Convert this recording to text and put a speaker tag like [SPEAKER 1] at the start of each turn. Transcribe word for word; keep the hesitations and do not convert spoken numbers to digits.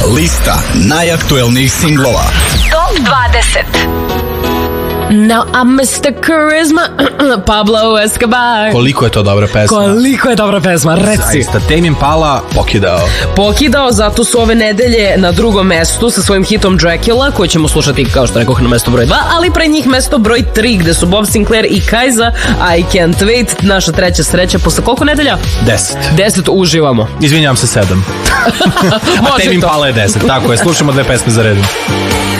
[SPEAKER 1] Lista najaktuelnijih singlova.
[SPEAKER 2] Top dvadeset.
[SPEAKER 3] Now I'm mister Charisma, Pablo Escobar.
[SPEAKER 4] Koliko je to dobra pesma.
[SPEAKER 3] Koliko je dobra pesma, reci.
[SPEAKER 4] Zaista, Tame Impala pokidao.
[SPEAKER 3] Pokidao, zato su ove nedelje na drugom mestu sa svojim hitom Dracula, koji ćemo slušati, kao što rekoh, na mesto broj dva, ali pre njih mesto broj tri, gde su Bob Sinclair i Kajza, I Can't Wait, naša treća sreća. Posle koliko nedelja?
[SPEAKER 4] Deset.
[SPEAKER 3] Deset, uživamo.
[SPEAKER 4] Izvinjam se, sedam. A Tame Impala je deset, tako je, slušamo dve pesme za redom.